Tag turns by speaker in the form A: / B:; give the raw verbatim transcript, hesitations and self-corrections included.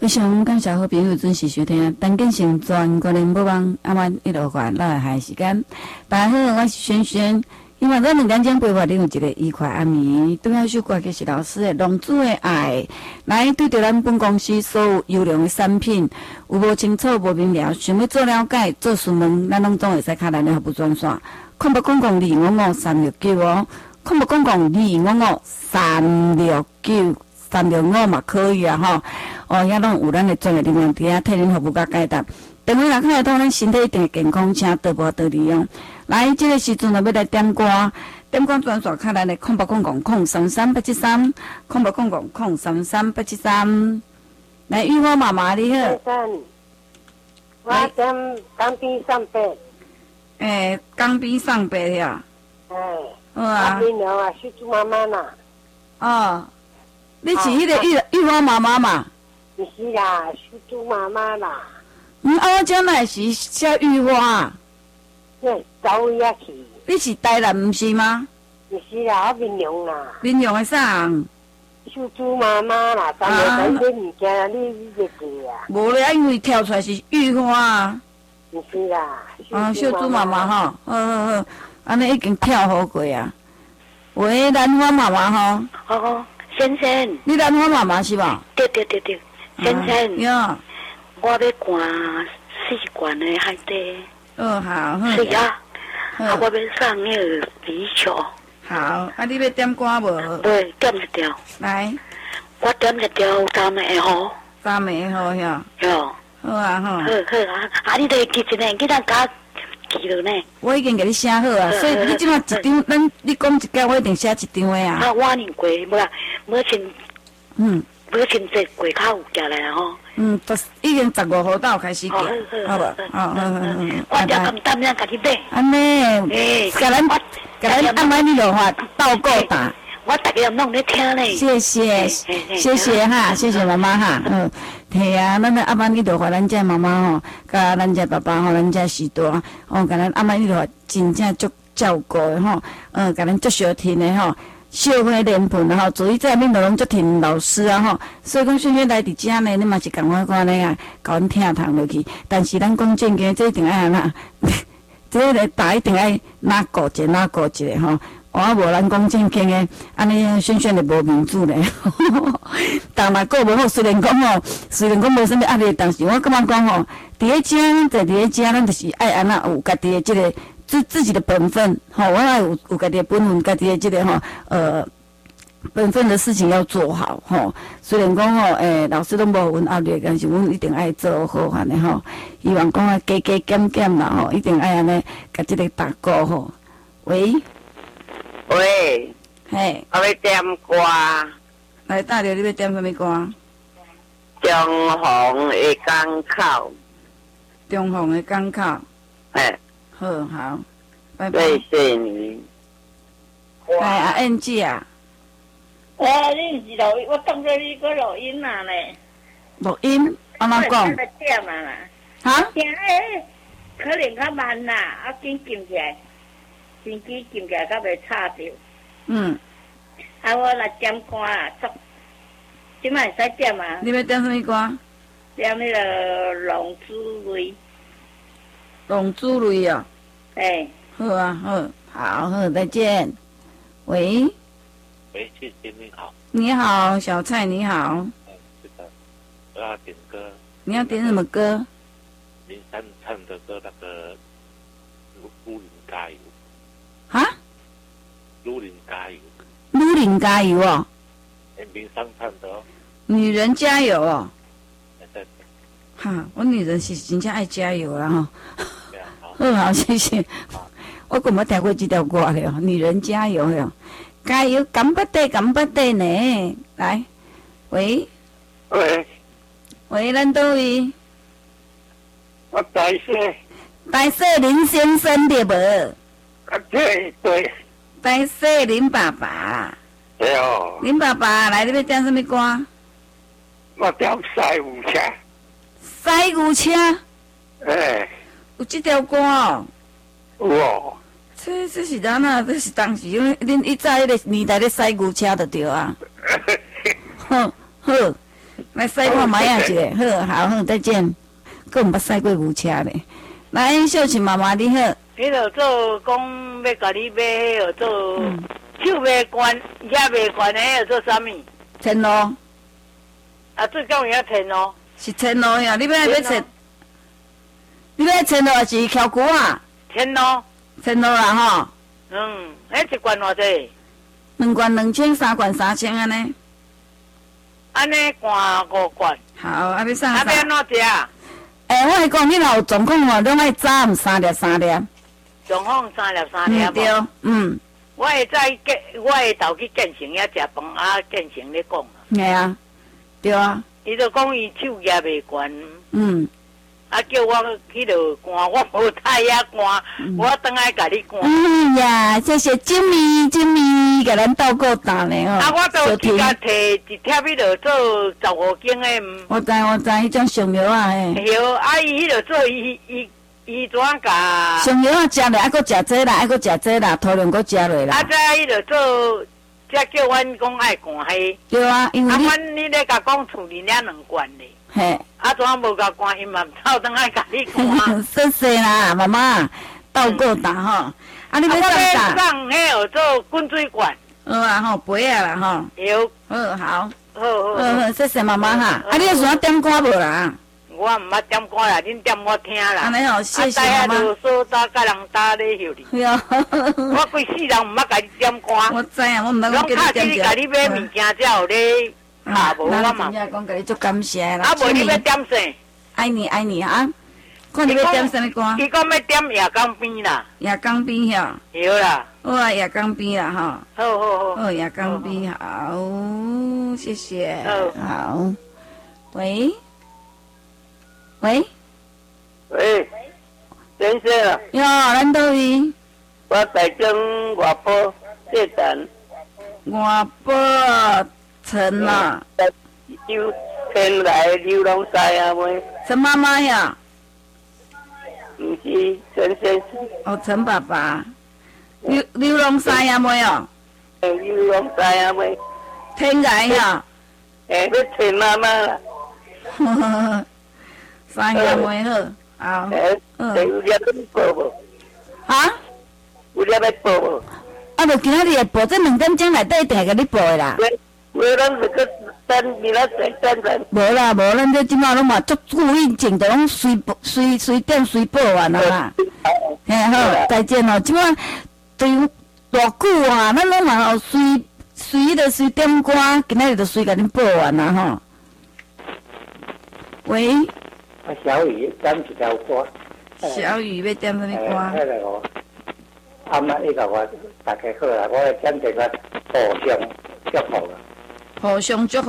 A: 非常感谢好朋友准时收听，陈建成全国联播网阿曼一路款咱下时间。大家好，我是萱萱。希望咱两点钟陪伴你有一个愉快暗暝。对下首歌曲是老师的《浪子的爱》。来，对着咱本公司所有优良的产品，有无清楚、无明了，想要做了解、做询问，咱拢总会使敲咱的服务专线，空白公共二五五三六九哦，空白公共二五五三六九。三六五嘛可以啊吼，哦，遐拢有咱的专业人员伫遐替恁服务甲解答。电话若开通，咱身体一定会健康，请多无多利用。来，这个时阵就要来点歌，点歌专线卡咱的空八公共空三三八七三，空八公共空三三八七三。来，玉花妈妈你好。
B: 先生，我点江边上班。
A: 诶，江边上班呀。
B: 哎。
A: 好啊。
B: 阿边娘啊，是猪妈妈啦。
A: 哦。你是迄个玉玉花妈妈嘛？
B: 不是啦，是猪妈妈啦。
A: 嗯，啊，我将来是叫玉花。
B: 对，走遐去。
A: 你是台南毋是吗？
B: 不是啦，我闽南啦。
A: 闽南的啥人？
B: 是猪妈妈啦，咱们在这物件，你你就记啊。
A: 无咧，因为跳出来是玉花啊。
B: 不是啦。
A: 啊，小猪妈妈吼，好好好，安尼已经跳好过啊。喂，兰花妈妈吼。
C: 哦。先生，
A: 你兰花妈妈是吧？
C: 对对对对，先生，
A: 呀，
C: 我要灌四罐的海底。
A: 哦，好，好。
C: 是啊，啊，我要送那个啤酒。
A: 好，啊，你要点歌无？
C: 对，点一条。
A: 来，
C: 我点一条三暝好。
A: 三暝好呀。
C: 哟。
A: 好啊，好。
C: 好好啊，啊，你得记一个，记咱家记落呢。
A: 我已经给你写好啊，所以你即马一张，咱你讲一件，我一定写一张的啊。
C: 啊，我年过，无啦，无先，
A: 嗯，
C: 无先坐过卡有行来啊吼。
A: 嗯，十已经十五号到开始行，好无？哦，好好好。
C: 我只咁担两家己买。
A: 安尼，甲咱甲咱安排你落法倒购打。
C: 我大家拢咧听咧。
A: 谢谢，谢谢哈，谢谢妈妈哈，嗯。系啊，咱咧阿妈你就话咱遮妈妈吼，甲咱遮爸爸吼，咱遮时大，吼，甲咱阿妈你就话真正足照顾的吼，嗯，甲咱足小听的吼，小花莲盆吼，注意这恁都拢足听老师啊吼，所以讲萱萱来伫遮呢，你嘛是共我讲咧啊，甲阮听堂落去，但是咱讲正经，这一定爱安那，这个大一定爱哪顾一哪顾一个吼。我无咱讲正经诶，安尼萱萱就无民主咧。但嘛过无好，虽然讲吼，虽然讲无啥物压力，但是我感觉讲吼，伫咧遮，咱在伫咧遮，咱就是爱安那有家己诶即个自自己的本分，吼，我爱有有家己诶本分，家己诶即个吼，呃，本分的事情要做好，吼。虽然讲吼，诶、欸，老师拢无阮压力，但是阮一定爱做好安尼吼。希望讲啊，加加减减啦，吼，一定爱安尼，甲即个大哥吼，喂。
B: 喂，
A: 嘿，
B: 我要点歌。
A: 来，大着你要点什么歌？
B: 中红的港口。
A: 中红的港口。
B: 哎。
A: 好好，拜拜。
B: 谢谢你。
A: 来，阿燕姐啊。
D: 哎，你是录音，我当作你个录音啦咧。
A: 录音？安怎讲？
D: 我点啊啦。
A: 哈？
D: 听诶，可能较慢啦，啊，紧撳起来。手机撳起来，较袂吵着。
A: 嗯。
D: 啊，我来点歌啊，作，即摆会使点啊。
A: 你要点什么歌？
D: 点那个龙珠类。
A: 龙珠类哦。
D: 哎。
A: 好啊，好，好好，再见。喂。
E: 喂，谢谢你好。
A: 你好，小蔡，你好。
E: 嗯，是的，我要点歌。
A: 你要点什么歌？
E: 林珊唱的歌，那个《鹿林加油》。
A: 哈？
E: 鹿林加油。
A: 鹿林加油哦。
E: 哎，林珊唱的哦。
A: 女人加油哦。
E: 对对。
A: 哈，我女人是真正爱加油啦哈。
E: 好。
A: 好好，谢谢。我根本听过这条歌了，女人加油了，加油，干不得，干不得呢。来，喂。
B: 喂。
A: 喂，咱倒位？
B: 我台说。
A: 台说林先生对无？
B: 啊，对对。
A: 台说林爸爸。
B: 对哦。
A: 林爸爸，来，你要点什么歌？
B: 我点西牛车。
A: 西牛车。
B: 哎。
A: 有这条歌哦。
B: 有哦。
A: 这这是咱啊，这是当时恁恁以早迄个年代咧西牛车就对啊。好好， 来驶看卖啊一个，好，好，好，再见。佫毋捌驶过牛车咧。来，秀琴妈妈你好。
D: 迄落做讲要甲你买迄落做手袂悬，也袂悬的迄落做啥物？
A: 天路。
D: 啊，最讲伊遐天咯。
A: 是天路呀，你要要切？你要天路还是翘骨啊？
D: 天咯。
A: 天路啦吼。
D: 嗯，迄一罐偌济？
A: 两罐两千，三罐三千安尼。
D: 安尼罐五罐。
A: 好，啊要送啥？
D: 啊要安怎食？
A: 诶，我是讲，你若有状况吼，拢爱早暗三粒三粒。
D: 状况三粒三粒。
A: 嗯对，嗯。
D: 我会再建，我会投去建成遐食饭，啊建成咧讲。
A: 系啊，对啊。
D: 伊就讲伊手也袂悬。
A: 嗯。
D: 啊叫我去落干，我无太遐干，
A: 嗯、
D: 我等下甲你干。
A: 哎呀，谢谢金米，金米甲咱斗过打咧哦。
D: 啊，我都自家摕一贴迄落做十五斤的。
A: 我知我知，迄种香苗啊嘿。
D: 对，啊伊迄落做伊伊伊怎甲？
A: 香苗啊，食咧，还佫食这啦，还佫食这啦，土壤佫食落啦。
D: 啊，再迄落做，才叫阮讲爱干迄。
A: 对啊，因为
D: 啊，阮你咧甲讲处理了两罐咧。
A: 嘿。
D: 啊，怎无甲关因嘛臭等下甲你关。
A: 谢谢啦，妈妈，斗过打吼。啊，你要送啥？
D: 我要送迄个做滚水罐。
A: 好啊吼，杯啊啦吼。
D: 有。
A: 好，好。
D: 好好。
A: 好好，谢谢妈妈哈。啊，你有想点歌无啦？
D: 我毋捌点歌啦，恁点我听啦。
A: 安尼吼，谢谢妈妈。
D: 啊，在遐所打甲人打咧休哩。
A: 对啊。
D: 我规世人毋捌甲你点歌。
A: 我知啊，我毋捌讲叫你点
D: 者。拢卡起你甲你买物件才有咧。啊，无我嘛。
A: 真正讲，甲你足感谢啦。
D: 啊，无你要点啥？
A: 爱你爱你啊！看你要点什么歌？
D: 伊讲要点夜江边啦。
A: 夜江边遐。
D: 对啦。
A: 好啊，夜江边啦哈。
D: 好好好。
A: 好，夜江边好，谢谢。好。喂。喂。
B: 喂。先生啊。
A: 哟，咱倒位？
B: 我台中外埔地产。
A: 外埔城啦。
B: 就偏来流浪山啊妹。
A: 陈妈妈呀。
B: 唔是陈先生。
A: 哦，陈爸爸。流流浪山啊妹哦。
B: 流浪山啊妹。
A: 天涯呀。
B: 诶，要找妈妈啦。
A: 呵呵呵。山啊妹好，好。
B: 诶，有粒要报无？
A: 啊？
B: 有粒要报无？
A: 啊，就今仔日会报，这两点钟内底一定会甲你报的啦。
B: 无咱就去等明仔载等等。
A: 无啦，无咱这即马拢嘛足故意种，着拢随随随点随报完啊啦。嘿好，再见哦。即马对偌久啊，咱拢嘛随随迄个随点歌，今仔日就随甲恁报完啦吼。喂。
B: 啊，小雨点一条歌。
A: 小雨要点什么歌？
B: 迄个哦，暗暝伊甲我大家好啦，我点一个互相祝福啦。
A: 互相祝福。